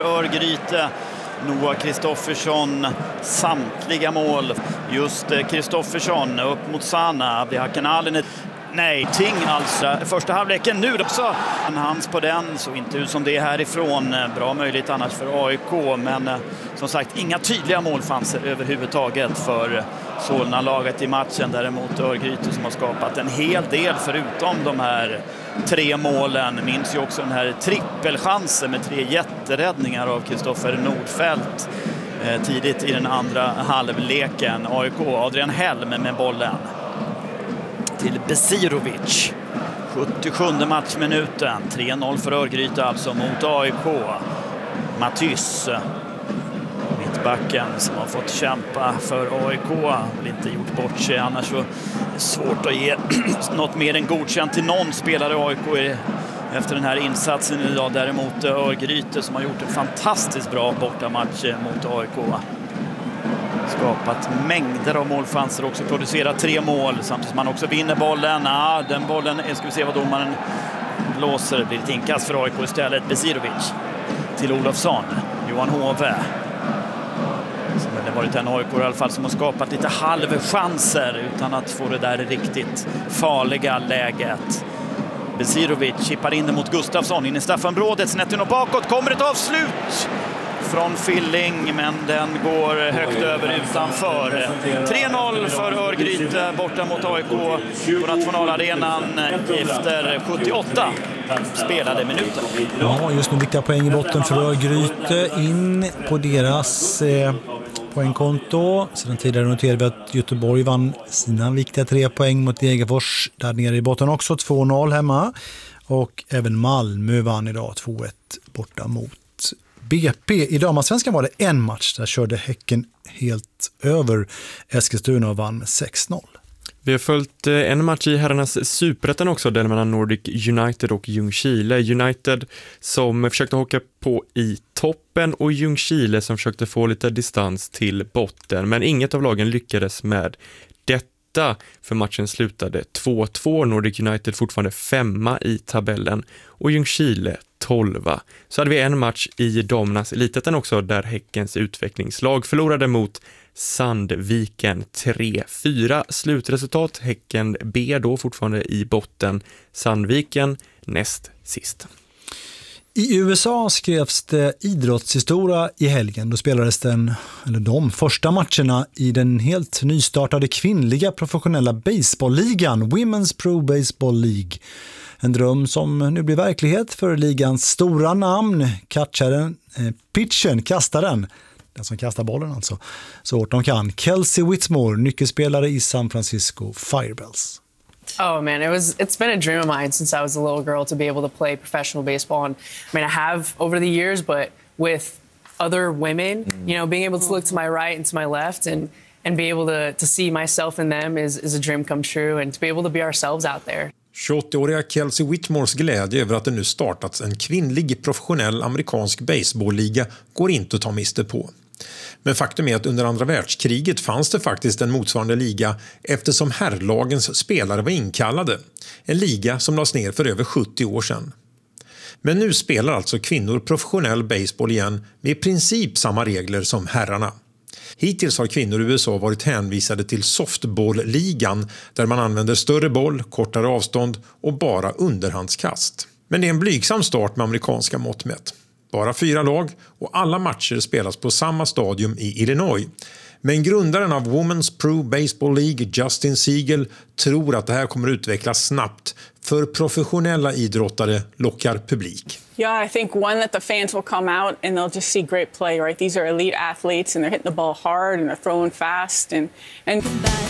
Örgryte, Noah Kristoffersson, samtliga mål. Just Kristoffersson upp mot Sana, Abdihakanalinen. Nej, ting alltså. Första halvleken nu också. En hands på den, så inte ut som det är härifrån. Bra möjligt annars för AIK, men som sagt inga tydliga målchanser överhuvudtaget för Solna-laget i matchen. Däremot Örgryte som har skapat en hel del förutom de här 3 målen. Minns ju också den här trippelchansen med 3 jätteräddningar av Kristoffer Nordfeldt tidigt i den andra halvleken. AIK, Adrian Helm med bollen till Besirovic. 77 matchminuten. 3-0 för Örgryte alltså mot AIK. Matys, mittbacken som har fått kämpa för AIK. Har inte gjort bort sig, annars så är det svårt att ge något mer än godkänt till någon spelare AIK efter den här insatsen idag. Däremot Örgryte som har gjort en fantastiskt bra bortamatch mot AIK. Skapat mängder av målchanser, också producerat 3 mål samtidigt som man också vinner bollen. Den bollen, ska vi se vad domaren blåser. Det blir ett inkast för AIK istället. Besirovic till Olofsson. Johan Hove, som har varit en AIK i alla fall, som har skapat lite halvchanser utan att få det där riktigt farliga läget. Besirovic chippar in det mot Gustafsson in i straffområdet, snett och bakåt kommer ett avslut från Filling, men den går högt över utanför. 3-0 för Örgryte borta mot AIK på Nationalarenan efter 78 spelade minuter. Ja, just nu viktiga poäng i botten för Örgryte in på deras poängkonto. Sedan tidigare noterade vi att Göteborg vann sina viktiga 3 poäng mot Degerfors där nere i botten också, 2-0 hemma. Och även Malmö vann idag 2-1 borta mot BP. I damallsvenskan var det en match där körde Häcken helt över Eskilstuna och vann med 6-0. Vi har följt en match i herrarnas superettan också, den mellan Nordic United och Ljungskile. United som försökte hocka på i toppen och Ljungskile som försökte få lite distans till botten. Men inget av lagen lyckades med detta, för matchen slutade 2-2. Nordic United fortfarande 5 i tabellen och Ljungskile 12. Så hade vi en match i damernas elitettan också där Häckens utvecklingslag förlorade mot Sandviken 3-4. Slutresultat: Häcken B då fortfarande i botten, Sandviken näst sist. I USA skrevs det idrottshistoria i helgen. Då spelades de första matcherna i den helt nystartade kvinnliga professionella baseballligan, Women's Pro Baseball League. En dröm som nu blir verklighet för ligans stora namn, kastaren, den som kastar bollen alltså, så hårt de kan. Kelsey Whitmore, nyckelspelare i San Francisco Firebells. Oh man, it's been a dream of mine since I was a little girl to be able to play professional baseball. And I mean, I have over the years, but with other women, you know, being able to look to my right and to my left and be able to see myself in them is a dream come true, and to be able to be ourselves out there. 28-åriga Kelsey Whitmores glädje över att det nu startats en kvinnlig professionell amerikansk baseballliga går inte att ta miste på. Men faktum är att under andra världskriget fanns det faktiskt en motsvarande liga eftersom herrlagens spelare var inkallade. En liga som lades ner för över 70 år sedan. Men nu spelar alltså kvinnor professionell baseball igen med i princip samma regler som herrarna. Hittills har kvinnor i USA varit hänvisade till softball-ligan där man använder större boll, kortare avstånd och bara underhandskast. Men det är en blygsam start med amerikanska mått mätt. Bara 4 lag och alla matcher spelas på samma stadium i Illinois. Men grundaren av Women's Pro Baseball League, Justin Siegel, tror att det här kommer utvecklas snabbt, för professionella idrottare lockar publik. Yeah, I think one that the fans will come out and they'll just see great play, right? These are elite athletes and they're hitting the ball hard and they're throwing fast and